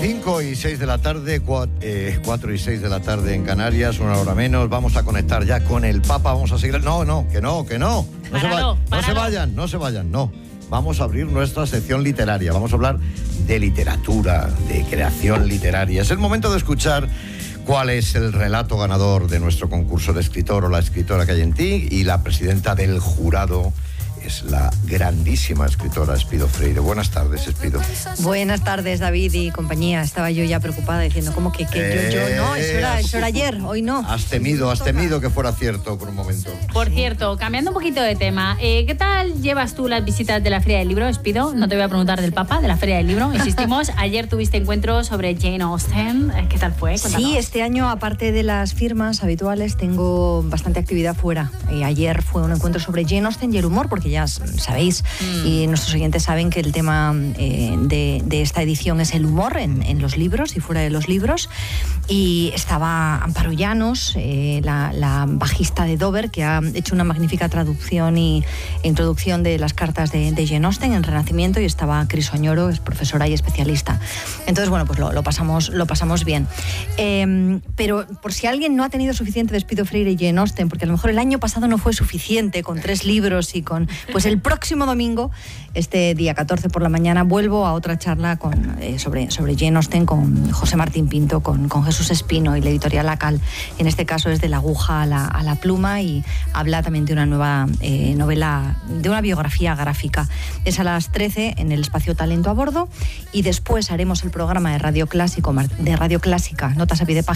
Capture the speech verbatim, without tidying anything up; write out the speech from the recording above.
cinco y seis de la tarde, cuatro y seis de la tarde en Canarias, una hora menos. Vamos a conectar ya con el Papa, vamos a seguir... No, no, que no, que no. No, se, va... no se vayan, no se vayan, no. Vamos a abrir nuestra sección literaria, vamos a hablar de literatura, de creación literaria. Es el momento de escuchar cuál es el relato ganador de nuestro concurso de escritor o la escritora que hay en ti, y la presidenta del jurado es la grandísima escritora Espido Freire. Buenas tardes, Espido. Buenas tardes, David y compañía. Estaba yo ya preocupada diciendo, ¿cómo que, que eh, yo, yo? No, eso era, eso era ayer, hoy no. Has temido, has temido que fuera cierto por un momento. Por cierto, cambiando un poquito de tema, eh, ¿qué tal llevas tú las visitas de la Feria del Libro, Espido? No te voy a preguntar del Papa, de la Feria del Libro, insistimos. Ayer tuviste encuentros sobre Jane Austen. ¿Qué tal fue? Cuéntanos. Sí, este año, aparte de las firmas habituales, tengo bastante actividad fuera. Eh, ayer fue un encuentro sobre Jane Austen y el humor, porque ya sabéis, mm. y nuestros oyentes saben que el tema eh, de, de esta edición es el humor en, en los libros y fuera de los libros. Y estaba Amparo Llanos, eh, la, la bajista de Dover, que ha hecho una magnífica traducción y introducción de las cartas de, de Jane Austen en Renacimiento, y estaba Cris Oñoro, es profesora y especialista. Entonces, bueno, pues lo, lo, pasamos, lo pasamos bien. Eh, pero por si alguien no ha tenido suficiente de Espido Freire y Jane Austen, porque a lo mejor el año pasado no fue suficiente con tres libros y con... Pues el próximo domingo, este día catorce por la mañana, vuelvo a otra charla con, eh, sobre, sobre Jane Austen con José Martín Pinto, con, con Jesús Espino y la editorial Acal. En este caso es de la aguja a la, a la pluma, y habla también de una nueva eh, novela, de una biografía gráfica. Es a las trece en el espacio Talento a Bordo, y después haremos el programa de Radio Clásico, de Radio Clásica, Notas a pie de página,